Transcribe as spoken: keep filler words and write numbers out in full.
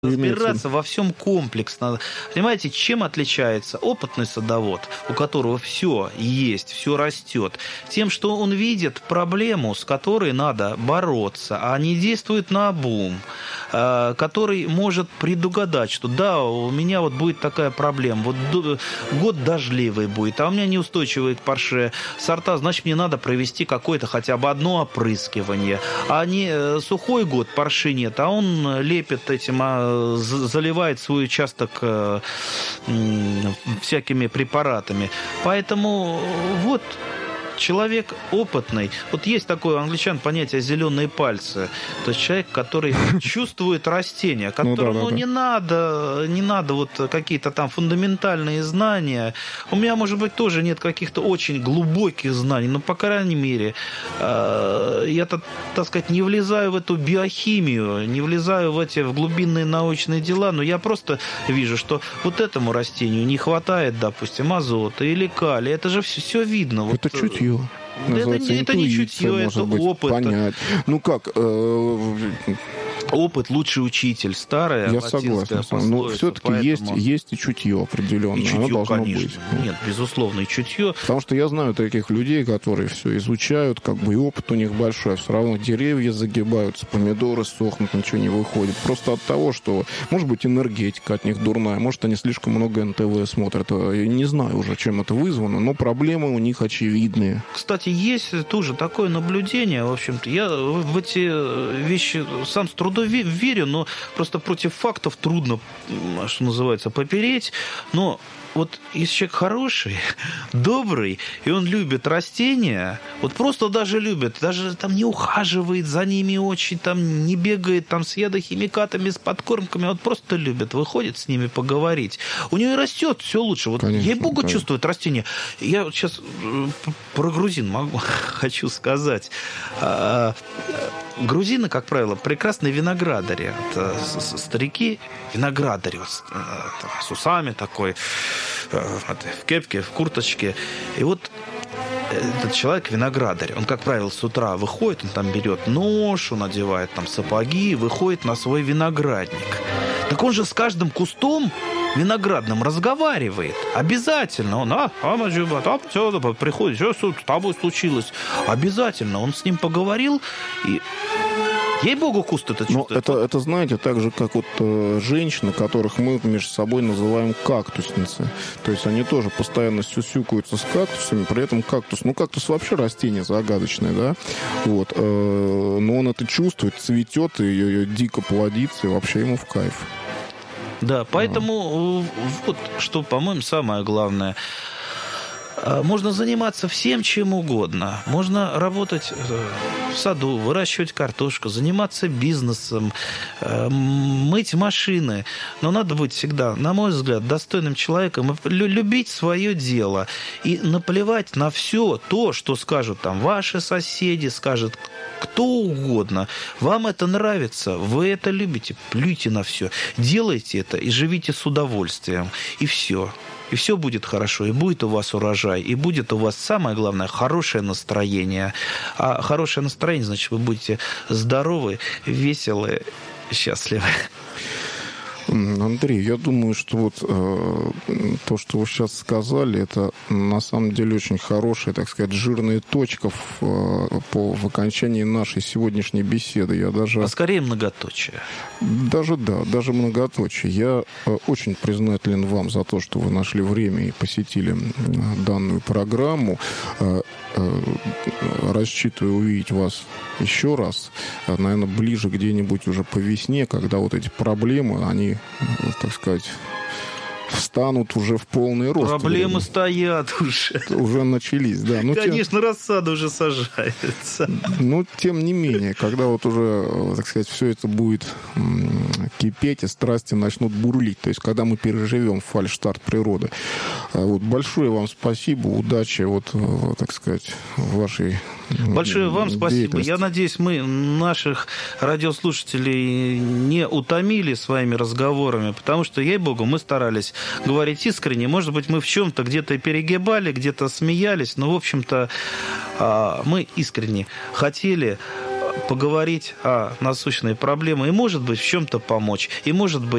разбираться во всем комплексно. Понимаете, чем отличается опытный садовод, у которого все есть, все растет, тем, что он видит проблему, с которой надо бороться, а не действует наобум, который может предугадать, что да, у меня вот будет такая проблема, вот год дождливый будет, а у меня неустойчивые к парше сорта, значит, мне надо провести какое-то хотя бы одно опрыскивание, а не сухой год, парши нет, а он лепит этим, заливает свой участок всякими препаратами. Поэтому вот человек опытный. Вот есть такое у англичан понятие «зеленые пальцы». То есть человек, который чувствует растения, которому ну, да, да, не, да. Надо, не надо вот какие-то там фундаментальные знания. У меня, может быть, тоже нет каких-то очень глубоких знаний, но, по крайней мере, я, так сказать, не влезаю в эту биохимию, не влезаю в эти в глубинные научные дела, но я просто вижу, что вот этому растению не хватает, допустим, азота или калия. Это же все, все видно. Это вот, чутье. Называется, это, это не чутье, это быть, опыт. Понять. Ну как... Э- Опыт лучший учитель, старая. Я согласен. Но все-таки поэтому... есть, есть и чутье определенное. И чутье, оно должно конечно. быть. Нет, безусловно, и чутье. Потому что я знаю таких людей, которые все изучают, как бы и опыт у них большой, а все равно деревья загибаются, помидоры сохнут, ничего не выходит. Просто от того, что, может быть, энергетика от них дурная, может, они слишком много эн тэ вэ смотрят. Я не знаю уже, чем это вызвано, но проблемы у них очевидные. Кстати, есть тоже такое наблюдение, в общем-то. Я в эти вещи сам с трудом верю, но просто против фактов трудно, что называется, попереть. Но вот если человек хороший, добрый, и он любит растения, вот просто даже любит, даже там не ухаживает за ними очень, там не бегает там с ядохимикатами, с подкормками, вот просто любит, выходит с ними поговорить. У него и растет все лучше. Вот ей-богу чувствует растение. Я вот сейчас про грузин могу, хочу сказать. Грузины, как правило, прекрасные виноградари. Это старики виноградари вот, с усами такой, в кепке, в курточке. И вот этот человек виноградарь, он, как правило, с утра выходит, он там берет нож, он одевает там сапоги, выходит на свой виноградник. Так он же с каждым кустом виноградным разговаривает. Обязательно. Он, а, а, а все, приходит, что с тобой случилось? Обязательно. Он с ним поговорил, и ей-богу, куст это чувствует. Это, это, знаете, так же, как вот э, женщины, которых мы между собой называем кактусницы. То есть они тоже постоянно сюсюкаются с кактусами, при этом кактус, ну, кактус вообще растение загадочное, да, вот, э, но он это чувствует, цветет, и, и, и дико плодится, и вообще ему в кайф. Да, поэтому вот что, по-моему, самое главное. Можно заниматься всем, чем угодно. Можно работать в саду, выращивать картошку, заниматься бизнесом, мыть машины. Но надо быть всегда, на мой взгляд, достойным человеком, любить свое дело и наплевать на все то, что скажут там ваши соседи, скажет кто угодно. Вам это нравится, вы это любите, плюйте на все. Делайте это и живите с удовольствием. И все. И все будет хорошо, и будет у вас урожай, и будет у вас, самое главное, хорошее настроение. А хорошее настроение, значит, вы будете здоровы, веселы, счастливы. Андрей, я думаю, что вот э, то, что вы сейчас сказали, это на самом деле очень хорошая, так сказать, жирная точка в, э, по, в окончании нашей сегодняшней беседы. Я даже... А скорее многоточие. Даже, да, даже многоточие. Я э, очень признателен вам за то, что вы нашли время и посетили данную программу. Э, э, рассчитываю увидеть вас еще раз, наверное, ближе где-нибудь уже по весне, когда вот эти проблемы, они, так сказать, встанут уже в полный рост. Проблемы время. Стоят уже. Уже начались, да. Но конечно, тем... рассада уже сажается. Но, тем не менее, когда вот уже, так сказать, все это будет кипеть, и страсти начнут бурлить, то есть когда мы переживем фальшстарт природы. Вот, большое вам спасибо, удачи, вот, так сказать, в вашей Большое вам спасибо. Я надеюсь, мы наших радиослушателей не утомили своими разговорами, потому что, ей-богу, мы старались говорить искренне. Может быть, мы в чем-то где-то перегибали, где-то смеялись, но, в общем-то, мы искренне хотели поговорить о насущной проблеме и, может быть, в чем-то помочь. И, может быть,